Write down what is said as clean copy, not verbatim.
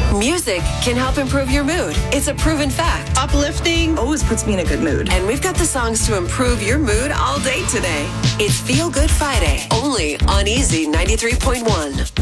Music can help improve your mood. It's a proven fact. Uplifting always puts me in a good mood. And we've got the songs to improve your mood all day today. It's Feel Good Friday, only on Easy 93.1.